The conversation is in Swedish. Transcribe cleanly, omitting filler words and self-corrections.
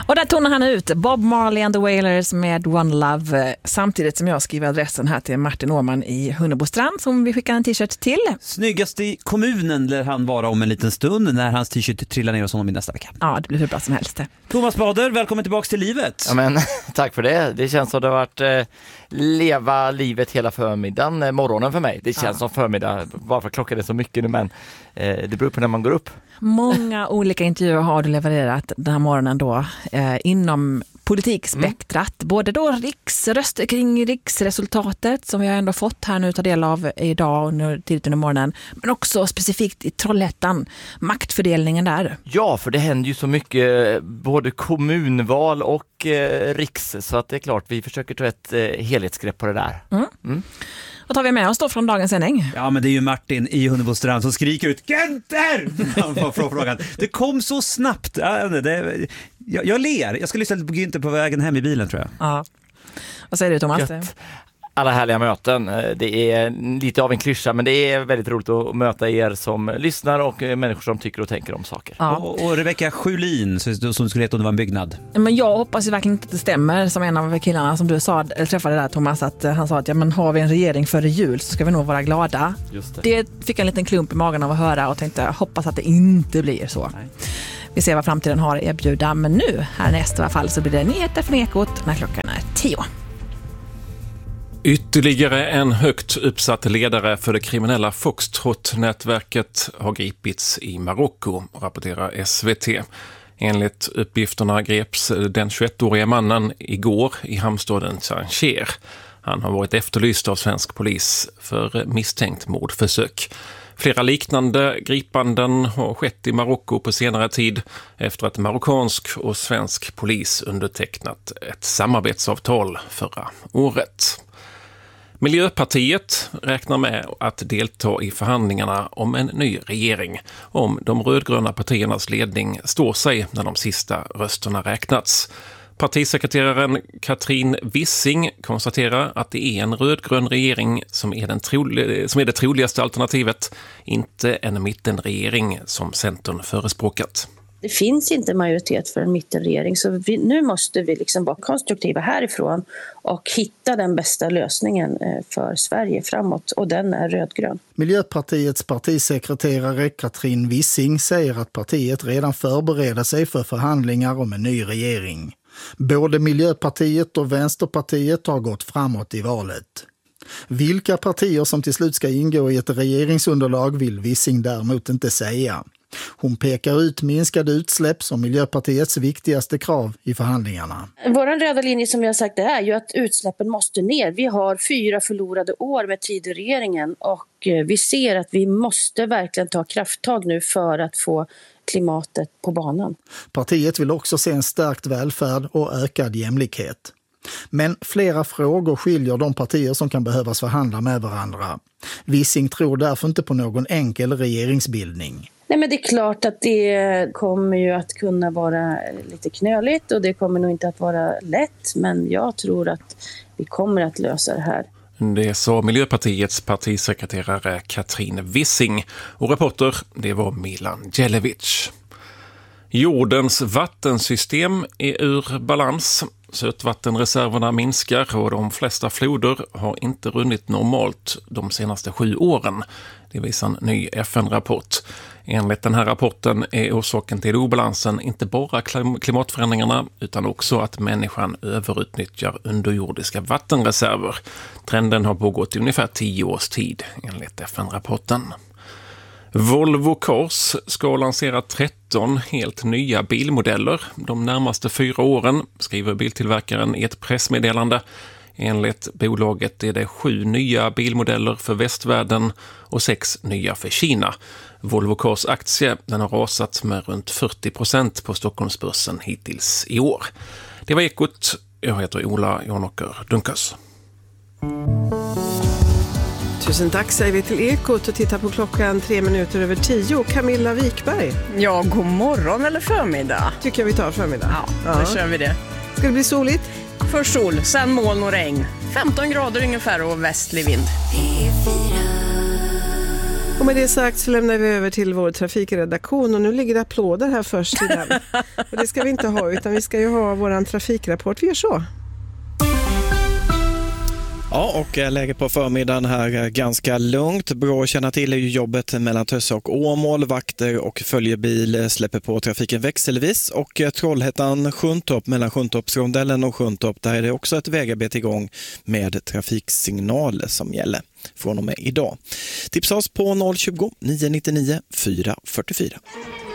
Och där tonar han ut Bob Marley and the Wailers med One Love, samtidigt som jag skriver adressen här till Martin Åhman i Hunnebostrand som vi skickar en t-shirt till. Snyggast i kommunen lär han vara om en liten stund när hans t-shirt trillar ner hos honom i nästa vecka. Ja, det blir hur bra som helst. Thomas Bader, välkommen tillbaka till livet. Ja, men, tack för det. Det känns som det har varit leva livet hela förmiddagen, morgonen för mig. Det känns som förmiddag, bara för klockan är så mycket nu, men det beror på när man går upp. Många olika intervjuer har du levererat den här morgonen då inom politikspektrat. Både då röster kring riksresultatet som vi har ändå fått här nu ta del av idag och nu tidigt under morgonen. Men också specifikt i Trollhättan, maktfördelningen där. Ja, för det händer ju så mycket, både kommunval och riks, så att det är klart vi försöker ta ett helhetsgrepp på det där. Vad tar vi med oss då från dagens sändning? Ja, men det är ju Martin i Hunnebostrand som skriker ut Günther! Det kom så snabbt. Jag ler. Jag ska lyssna på Günther på vägen hem i bilen, tror jag. Ja. Vad säger du, Thomas? Gött. Alla härliga möten. Det är lite av en klyscha, men det är väldigt roligt att möta er som lyssnar och människor som tycker och tänker om saker. Ja. Och Rebecka Sjölin, som skulle heta om det var en byggnad. Men jag hoppas ju verkligen inte att det stämmer som en av killarna som du sa, träffade där, Thomas, att han sa att ja, men har vi en regering före jul så ska vi nog vara glada. Just det fick en liten klump i magen av att höra och tänkte hoppas att det inte blir så. Nej. Vi ser vad framtiden har att erbjuda, men nu härnäst i alla fall så blir det nyheter från Ekot när klockan är 10. Ytterligare en högt uppsatt ledare för det kriminella Foxtrot-nätverket har gripits i Marocko, rapporterar SVT. Enligt uppgifterna greps den 21-åriga mannen igår i hamnstaden Tanger. Han har varit efterlyst av svensk polis för misstänkt mordförsök. Flera liknande gripanden har skett i Marocko på senare tid efter att marockansk och svensk polis undertecknat ett samarbetsavtal förra året. Miljöpartiet räknar med att delta i förhandlingarna om en ny regering om de rödgröna partiernas ledning står sig när de sista rösterna räknats. Partisekreteraren Katrin Wissing konstaterar att det är en rödgrön regering som är det troligaste alternativet, inte en mittenregering som Centern förespråkat. Det finns inte majoritet för en mittenregering, så nu måste vi liksom vara konstruktiva härifrån och hitta den bästa lösningen för Sverige framåt, och den är rödgrön. Miljöpartiets partisekreterare Katrin Wissing säger att partiet redan förbereder sig för förhandlingar om en ny regering. Både Miljöpartiet och Vänsterpartiet har gått framåt i valet. Vilka partier som till slut ska ingå i ett regeringsunderlag vill Wissing däremot inte säga. Hon pekar ut minskade utsläpp som Miljöpartiets viktigaste krav i förhandlingarna. Vår röda linje som vi har sagt är ju att utsläppen måste ner. Vi har 4 förlorade år med Tidöregeringen och vi ser att vi måste verkligen ta krafttag nu för att få klimatet på banan. Partiet vill också se en stärkt välfärd och ökad jämlikhet. Men flera frågor skiljer de partier som kan behövas förhandla med varandra. Wissing tror därför inte på någon enkel regeringsbildning. Nej, men det är klart att det kommer ju att kunna vara lite knöligt och det kommer nog inte att vara lätt, men jag tror att vi kommer att lösa det här. Det sa Miljöpartiets partisekreterare Katrin Wissing och reporter det var Milan Djelevic. Jordens vattensystem är ur balans. Sötvattenreserverna minskar och de flesta floder har inte runnit normalt de senaste 7 åren. Det visar en ny FN-rapport. Enligt den här rapporten är orsaken till obalansen inte bara klimatförändringarna utan också att människan överutnyttjar underjordiska vattenreserver. Trenden har pågått i ungefär 10 års tid enligt FN-rapporten. Volvo Cars ska lansera 13 helt nya bilmodeller de närmaste 4 åren, skriver biltillverkaren i ett pressmeddelande. Enligt bolaget är det 7 nya bilmodeller för västvärlden och 6 nya för Kina. Volvo Cars aktie den har rasat med runt 40% på Stockholmsbörsen hittills i år. Det var Ekot. Jag heter Ola Janåker Dunkas. Tusen tack säger vi till Ekot och tittar på klockan 10:03. Camilla Wikberg. Ja, god morgon eller förmiddag. Tycker jag vi tar förmiddag. Ja, då kör vi det. Ska det bli soligt? Först sol, sen moln och regn. 15 grader ungefär och västlig vind. Och med det sagt så lämnar vi över till vår trafikredaktion och nu ligger det applåder här först i den. Och det ska vi inte ha utan vi ska ju ha våran trafikrapport. Vi gör så. Ja, och läget på förmiddagen här är ganska lugnt. Bra att känna till är ju jobbet mellan Tösse och Åmål. Vakter och följebil släpper på trafiken växelvis. Och Trollhättan Sjuntorp mellan Sjuntorpsrondellen och Sjuntorp, där är det också ett vägarbete igång med trafiksignal som gäller från och med idag. Tipsa oss på 020 999 444.